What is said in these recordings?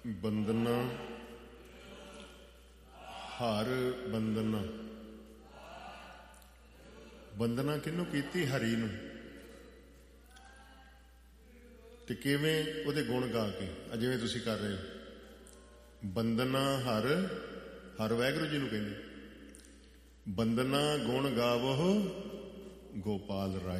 ਬੰਦਨਾ ਹਰ ਬੰਦਨਾ। ਬੰਦਨਾ ਕਿਹਨੂੰ ਕੀਤੀ? ਹਰੀ ਨੂੰ। ਤੇ ਕਿਵੇਂ? ਉਹਦੇ ਗੁਣ ਗਾ ਕੇ, ਜਿਵੇਂ ਤੁਸੀਂ ਕਰ ਰਹੇ ਹੋ। ਬੰਦਨਾ ਹਰ, ਹਰ ਵਾਹਿਗੁਰੂ ਜੀ ਨੂੰ ਕਹਿੰਦੇ। ਬੰਦਨਾ ਗੁਣ ਗਾਵੋ ਗੋਪਾਲ ਰਾਏ।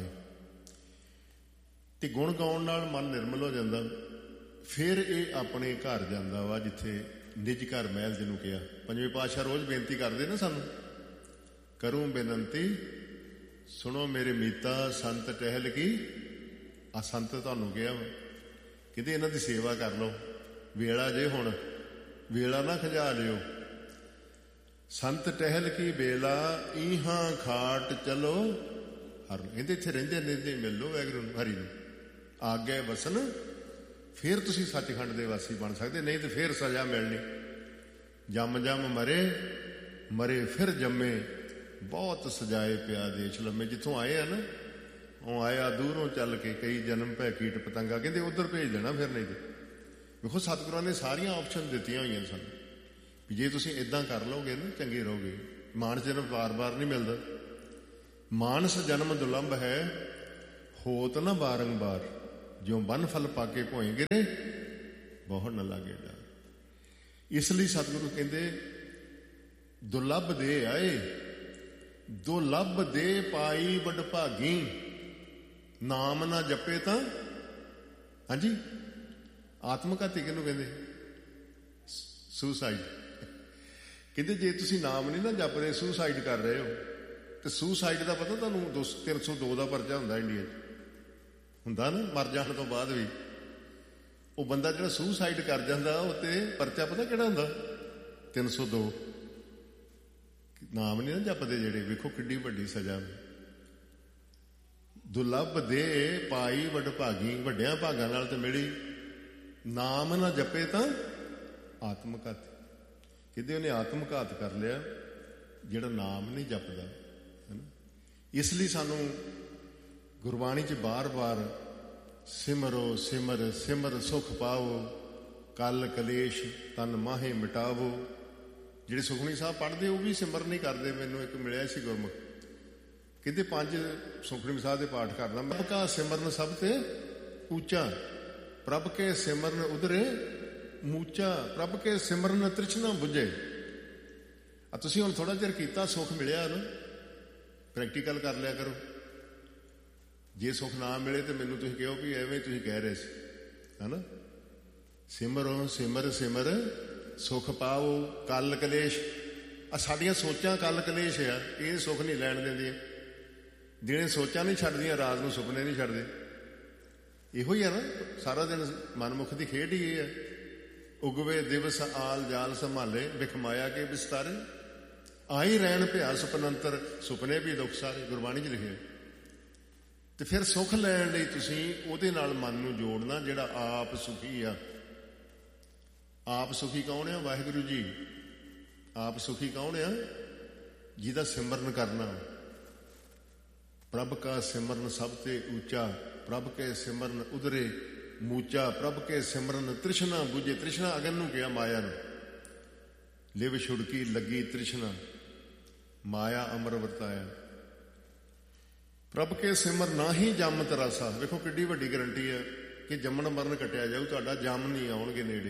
ਤੇ ਗੁਣ ਗਾਉਣ ਨਾਲ ਮਨ ਨਿਰਮਲ ਹੋ ਜਾਂਦਾ। ਫਿਰ ਇਹ ਆਪਣੇ ਘਰ ਜਾਂਦਾ ਵਾ, ਜਿੱਥੇ ਨਿਜ ਘਰ ਮਹਿਲ ਜਿਹਨੂੰ ਕਿਹਾ। ਪੰਜਵੇਂ ਪਾਤਸ਼ਾਹ ਰੋਜ਼ ਬੇਨਤੀ ਕਰਦੇ ਨਾ ਸਾਨੂੰ, ਕਰੂੰ ਬੇਨਤੀ ਸੁਣੋ ਮੇਰੇ ਮੀਤਾ ਸੰਤ ਟਹਿਲ ਕੀ। ਆ ਸੰਤ ਤੁਹਾਨੂੰ ਕਿਹਾ ਵਾ, ਕਹਿੰਦੇ ਇਹਨਾਂ ਦੀ ਸੇਵਾ ਕਰ ਲਓ। ਵੇਲਾ ਜੇ ਹੁਣ, ਵੇਲਾ ਨਾ ਖਜਾ ਲਿਓ। ਸੰਤ ਟਹਿਲ ਕੀ ਵੇਲਾ ਇਹਾਂ ਖਾਟ ਚਲੋ ਹਰ। ਕਹਿੰਦੇ ਇੱਥੇ ਰਹਿੰਦੇ ਰਹਿੰਦੇ ਮਿਲ ਲਓ ਵਾਹਿਗੁਰੂ ਨੂੰ, ਹਰੀ ਨੂੰ। ਆਗੇ ਵਸਨ, ਫਿਰ ਤੁਸੀਂ ਸੱਚਖੰਡ ਦੇ ਵਾਸੀ ਬਣ ਸਕਦੇ, ਨਹੀਂ ਤੇ ਫਿਰ ਸਜ਼ਾ ਮਿਲਣੀ। ਜੰਮ ਜੰਮ ਮਰੇ, ਮਰੇ ਫਿਰ ਜੰਮੇ, ਬਹੁਤ ਸਜਾਏ ਪਿਆ ਦੇਸ਼ ਲੰਮੇ। ਜਿੱਥੋਂ ਆਏ ਆ ਨਾ, ਉਹ ਆਇਆ ਦੂਰੋਂ ਚੱਲ ਕੇ, ਕਈ ਜਨਮ ਭੈ ਕੀਟ ਪਤੰਗਾ। ਕਹਿੰਦੇ ਉੱਧਰ ਭੇਜ ਦੇਣਾ ਫਿਰ, ਨਹੀਂ ਤੇ। ਵੇਖੋ ਸਤਿਗੁਰਾਂ ਨੇ ਸਾਰੀਆਂ ਆਪਸ਼ਨ ਦਿੱਤੀਆਂ ਹੋਈਆਂ ਸਾਨੂੰ ਵੀ ਜੇ ਤੁਸੀਂ ਇੱਦਾਂ ਕਰ ਲਓਗੇ ਨਾ ਚੰਗੇ ਰਹੋਗੇ। ਮਾਨਸ ਜਨਮ ਵਾਰ-ਵਾਰ ਨਹੀਂ ਮਿਲਦਾ। ਮਾਨਸ ਜਨਮ ਦੁਰਲੱਭ ਹੈ, ਹੋਤ ਨਾ ਬਾਰੰਬਾਰ। ਜਿਉਂ ਬੰਨ ਫਲ ਪਾ ਕੇ ਭੋਏਂਗੇ ਬਹੁਤ ਨਾ ਲਾਗੇ ਡਰ। ਇਸ ਲਈ ਸਤਿਗੁਰੂ ਕਹਿੰਦੇ ਦੁਰਲੱਭ ਦੇ ਆਏ, ਦੁਰਲੱਭ ਦੇ ਪਾਈ ਵੱਡ ਭਾਗੀ। ਨਾਮ ਨਾ ਜਪੇ ਤਾਂ, ਹਾਂਜੀ, ਆਤਮਘਾਤੀ ਕਿਹਨੂੰ ਕਹਿੰਦੇ? ਸੁਸਾਈਡ। ਕਹਿੰਦੇ ਜੇ ਤੁਸੀਂ ਨਾਮ ਨਹੀਂ ਨਾ ਜਪ ਰਹੇ, ਸੁਸਾਈਡ ਕਰ ਰਹੇ ਹੋ। ਤੇ ਸੁਸਾਈਡ ਦਾ ਪਤਾ ਤੁਹਾਨੂੰ 302 ਦਾ ਪਰਚਾ ਹੁੰਦਾ ਇੰਡੀਆ 'ਚ, ਹੁੰਦਾ ਨਾ, ਮਰ ਜਾਣ ਤੋਂ ਬਾਅਦ ਵੀ। ਉਹ ਬੰਦਾ ਜਿਹੜਾ ਸੁਸਾਈਡ ਕਰ ਜਾਂਦਾ, ਉਹ ਤੇ ਪਰਚਾ ਪਤਾ ਕਿਹੜਾ ਹੁੰਦਾ? 302। ਨਾਮ ਨਹੀਂ ਨਾ ਜਪਦੇ ਜਿਹੜੇ। ਵੇਖੋ ਕਿੱਡੀ ਵੱਡੀ ਸਜ਼ਾ। ਦੁਰਲੱਭ ਦੇ ਪਾਈ ਵੱਡ ਭਾਗੀ। ਵੱਡਿਆਂ ਭਾਗਾਂ ਨਾਲ ਤੇ ਮਿਲੀ। ਨਾਮ ਨਾ ਜਪੇ ਤਾਂ ਆਤਮਘਾਤ। ਕਹਿੰਦੇ ਉਹਨੇ ਆਤਮਘਾਤ ਕਰ ਲਿਆ ਜਿਹੜਾ ਨਾਮ ਨਹੀਂ ਜਪਦਾ, ਹੈ ਨਾ। ਇਸ ਲਈ ਸਾਨੂੰ ਗੁਰਬਾਣੀ 'ਚ ਬਾਰ-ਬਾਰ ਸਿਮਰੋ ਸਿਮਰ ਸਿਮਰ ਸੁਖ ਪਾਓ, ਕਲ ਕਲੇਸ਼ ਤਨ ਮਾਹੇ ਮਿਟਾਵੋ। ਜਿਹੜੇ ਸੁਖਮਨੀ ਸਾਹਿਬ ਪੜ੍ਹਦੇ ਉਹ ਵੀ ਸਿਮਰ ਨਹੀਂ ਕਰਦੇ। ਮੈਨੂੰ ਇੱਕ ਮਿਲਿਆ ਸੀ ਗੁਰਮੁਖ, ਕਹਿੰਦੇ 5 ਸੁਖਮਨੀ ਸਾਹਿਬ ਦੇ ਪਾਠ ਕਰਦਾ। ਪ੍ਰਭ ਕਾ ਸਿਮਰਨ ਸਭ ਤੇ ਉੱਚਾ, ਪ੍ਰਭ ਕੇ ਸਿਮਰਨ ਉਧਰੇ ਮੂਚਾ, ਪ੍ਰਭ ਕੇ ਸਿਮਰਨ ਤ੍ਰਿਸ਼ਨਾ ਬੁਝੇ। ਆ ਤੁਸੀਂ ਹੁਣ ਥੋੜਾ ਚਿਰ ਕੀਤਾ, ਸੁੱਖ ਮਿਲਿਆ ਨਾ, ਪ੍ਰੈਕਟੀਕਲ ਕਰ ਲਿਆ ਕਰੋ। ਜੇ ਸੁੱਖ ਨਾ ਮਿਲੇ ਤੇ ਮੈਨੂੰ ਤੁਸੀਂ ਕਹੋ ਵੀ ਐਵੇਂ ਤੁਸੀਂ ਕਹਿ ਰਹੇ ਸੀ, ਹਨਾ। ਸਿਮਰੋ ਸਿਮਰ ਸਿਮਰ ਸੁਖ ਪਾਓ, ਕਲ ਕਲੇਸ਼। ਆ ਸਾਡੀਆਂ ਸੋਚਾਂ ਕਲ ਕਲੇਸ਼ ਆ, ਇਹ ਸੁੱਖ ਨਹੀਂ ਲੈਣ ਦਿੰਦੀਆਂ। ਜਿਹੜੇ ਸੋਚਾਂ ਨਹੀਂ ਛੱਡਦੀਆਂ, ਰਾਤ ਨੂੰ ਸੁਪਨੇ ਨਹੀਂ ਛੱਡਦੇ। ਇਹੋ ਹੀ ਆ ਨਾ, ਸਾਰਾ ਦਿਨ ਮਨਮੁਖ ਦੀ ਖੇਡ ਹੀ ਇਹ ਹੈ। ਉਗਵੇ ਦਿਵਸ ਆਲ ਜਾਲ ਸੰਭਾਲੇ, ਬਿਖ ਮਾਇਆ ਕੇ ਵਿਸਤਾਰੇ। ਆਈ ਰਹਿਣ ਭਿਆ ਸੁਪਨੰਤਰ, ਸੁਪਨੇ ਵੀ ਦੁੱਖ ਸਾਰੇ। ਗੁਰਬਾਣੀ 'ਚ ਲਿਖਿਆ। ਤੇ ਫਿਰ ਸੁੱਖ ਲੈਣ ਲਈ ਤੁਸੀਂ ਉਹਦੇ ਨਾਲ ਮਨ ਨੂੰ ਜੋੜਨਾ ਜਿਹੜਾ ਆਪ ਸੁਖੀ ਆ। ਆਪ ਸੁਖੀ ਕੌਣ ਆ? ਵਾਹਿਗੁਰੂ ਜੀ। ਆਪ ਸੁਖੀ ਕੌਣ ਆ? ਜਿਹਦਾ ਸਿਮਰਨ ਕਰਨਾ। ਪ੍ਰਭ ਕਾ ਸਿਮਰਨ ਸਭ ਤੇ ਉੱਚਾ, ਪ੍ਰਭ ਕੇ ਸਿਮਰਨ ਉਧਰੇ ਮੂਚਾ, ਪ੍ਰਭ ਕੇ ਸਿਮਰਨ ਤ੍ਰਿਸ਼ਨਾ ਬੁਝੇ। ਤ੍ਰਿਸ਼ਨਾ ਅਗਨ ਨੂੰ ਕਿਹਾ, ਮਾਇਆ ਨੂੰ। ਲਿਵ ਛੁੜਕੀ ਲੱਗੀ ਤ੍ਰਿਸ਼ਨਾ, ਮਾਇਆ ਅਮਰ ਵਰਤਾਇਆ। ਪ੍ਰਭ ਕੇ ਸਿਮਰ ਨਾ ਹੀ ਜੰਮ ਤਰਾਸਾ। ਵੇਖੋ ਕਿੱਡੀ ਵੱਡੀ ਗਰੰਟੀ ਹੈ ਕਿ ਜੰਮਣ ਮਰਨ ਕੱਟਿਆ ਜਾਊ, ਤੁਹਾਡਾ ਜੰਮ ਨਹੀਂ ਆਉਣਗੇ ਨੇੜੇ।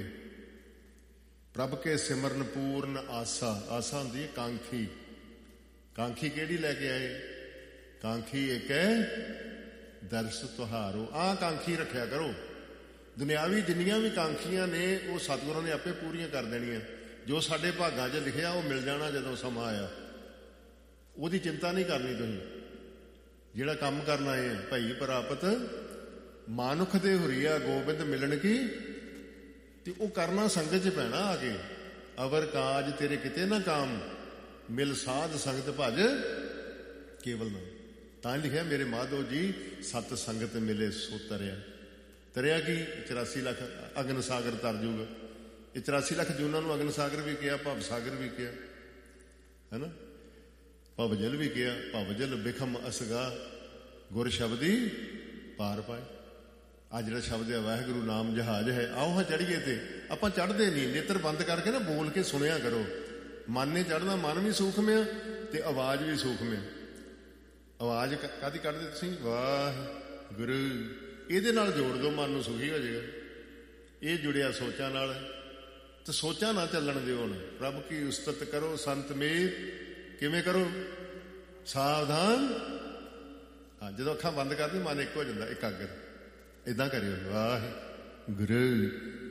ਪ੍ਰਭ ਕੇ ਸਿਮਰਨ ਪੂਰਨ ਆਸਾ। ਆਸਾ ਹੁੰਦੀ ਹੈ ਕਾਂਖੀ। ਕਾਂਖੀ ਕਿਹੜੀ ਲੈ ਕੇ ਆਏ? ਕਾਂਖੀ ਇੱਕ ਹੈ ਦਰਸ ਤੁਹਾਰੋ। ਆਹ ਕਾਂਖੀ ਰੱਖਿਆ ਕਰੋ। ਦੁਨਿਆਵੀ ਜਿੰਨੀਆਂ ਵੀ ਕਾਂਖੀਆਂ ਨੇ ਉਹ ਸਤਿਗੁਰਾਂ ਨੇ ਆਪੇ ਪੂਰੀਆਂ ਕਰ ਦੇਣੀਆਂ। ਜੋ ਸਾਡੇ ਭਾਗਾਂ 'ਚ ਲਿਖਿਆ ਉਹ ਮਿਲ ਜਾਣਾ ਜਦੋਂ ਸਮਾਂ ਆਇਆ। ਉਹਦੀ ਚਿੰਤਾ ਨਹੀਂ ਕਰਨੀ ਤੁਸੀਂ। ਜਿਹੜਾ ਕੰਮ ਕਰਨਾ ਹੈ, ਭਈ ਪ੍ਰਾਪਤ ਮਾਨੁਖ ਦੇ ਹੁਰੀਆ ਗੋਬਿੰਦ ਮਿਲਣ ਕੀ। ਤੇ ਉਹ ਕਰਨਾ ਸੰਗਤ 'ਚ ਪੈਣਾ ਆ ਕੇ। ਅਵਰ ਕਾਜ ਤੇਰੇ ਕਿਤੇ ਨਾ ਕਾਮ, ਮਿਲ ਸਾਧ ਸੰਗਤ ਭਜ ਕੇਵਲ ਨਾਮ। ਤਾਂ ਲਿਖਿਆ ਮੇਰੇ ਮਾਧੋ ਜੀ ਸਤ ਸੰਗਤ ਮਿਲੇ ਸੋ ਤਰਿਆ। ਤਰਿਆ ਕੀ? 84 ਲੱਖ ਅਗਨ ਸਾਗਰ ਤਰ ਜੂਗਾ। ਇਹ 84 ਲੱਖ ਜੂਨਾਂ ਨੂੰ ਅਗਨ ਸਾਗਰ ਵੀ ਕਿਹਾ, ਭਵ ਸਾਗਰ ਵੀ ਕਿਹਾ, ਹੈ ਨਾ। ਭਵਜਲ ਵੀ ਕਿਹਾ। ਭਵਜਲ ਬਿਖਮ ਅਸਗਾ, ਗੁਰ ਸ਼ਬਦੀ ਪਾਰ ਪਾਏ। ਆ ਜਿਹੜਾ ਸ਼ਬਦ ਹੈ ਵਾਹਿਗੁਰੂ ਨਾਮ ਜਹਾਜ਼ ਹੈ, ਆਓ ਹਾਂ ਚੜ੍ਹੀਏ। ਤੇ ਆਪਾਂ ਚੜ੍ਹਦੇ ਨਹੀਂ, ਨੇਤਰ ਬੰਦ ਕਰਕੇ ਨਾ ਬੋਲ ਕੇ ਸੁਣਿਆ ਕਰੋ। ਮਨ ਨੇ ਚੜ੍ਹਨਾ, ਮਨ ਵੀ ਸੂਖਮ ਆ ਤੇ ਆਵਾਜ਼ ਵੀ ਸੂਖਮ ਆ। ਆਵਾਜ਼ ਕਾਹਦੀ ਕੱਢਦੇ ਤੁਸੀਂ? ਵਾਹਿਗੁਰੂ। ਇਹਦੇ ਨਾਲ ਜੋੜ ਦਿਓ, ਮਨ ਨੂੰ ਸੁਖੀ ਹੋ ਜਾਏਗਾ। ਇਹ ਜੁੜਿਆ ਸੋਚਾਂ ਨਾਲ, ਤੇ ਸੋਚਾਂ ਨਾ ਚੱਲਣ ਦਿਓ। ਹੁਣ ਪ੍ਰਭ ਕੀ ਉਸਤਤ ਕਰੋ ਸੰਤ ਮੇਰ। ਕਿਵੇਂ ਕਰੋ? ਸਾਵਧਾਨ। ਹਾਂ, ਜਦੋਂ ਅੱਖਾਂ ਬੰਦ ਕਰਦੀ ਮਨ ਇੱਕ ਹੋ ਜਾਂਦਾ, ਇਕਾਗਰ। ਏਦਾਂ ਕਰਿਓ, ਵਾਹਿਗੁਰੂ